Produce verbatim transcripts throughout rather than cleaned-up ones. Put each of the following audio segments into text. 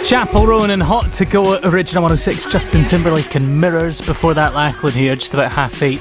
Chapel Roan and Hot to Go at Original one oh six, Justin Timberlake and Mirrors. Before that, Lachlan here, just about half eight.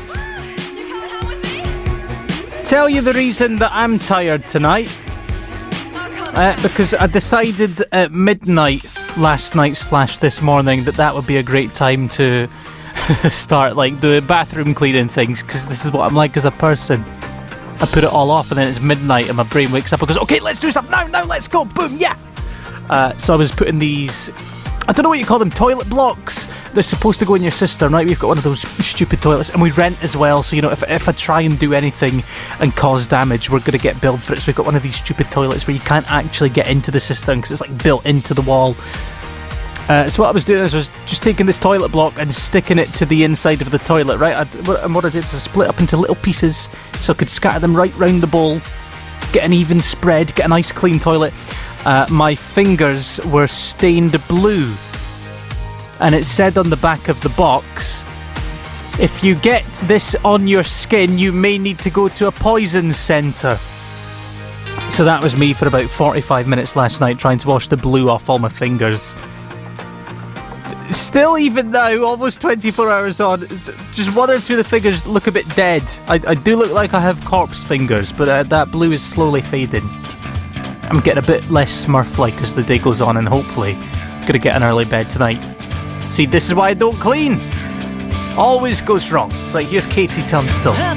Tell you the reason that I'm tired tonight. Uh, because I decided at midnight last night slash this morning that that would be a great time to start like the bathroom cleaning things, because this is what I'm like as a person. I put it all off and then it's midnight and my brain wakes up and goes, okay, let's do stuff now, now, let's go, boom, yeah. Uh, so I was putting these, I don't know what you call them, toilet blocks. They're supposed to go in your cistern, right? We've got one of those stupid toilets, and we rent as well. So, you know, if, if I try and do anything and cause damage, we're going to get billed for it. So we've got one of these stupid toilets where you can't actually get into the cistern because it's like built into the wall. Uh, so what I was doing is I was just taking this toilet block and sticking it to the inside of the toilet, right? I, and what I did is I split up into little pieces so I could scatter them right round the bowl, get an even spread, get a nice clean toilet. Uh, my fingers were stained blue, and it said on the back of the box, if you get this on your skin, you may need to go to a poison centre. So that was me for about forty-five minutes last night, trying to wash the blue off all my fingers. Still, even now, almost twenty-four hours on, just one or two of the fingers look a bit dead. I, I do look like I have corpse fingers, but uh, that blue is slowly fading. I'm getting a bit less Smurf-like as the day goes on, and hopefully gonna get an early bed tonight. See, this is why I don't clean. Always goes wrong. Right, here's Katie Tunstall.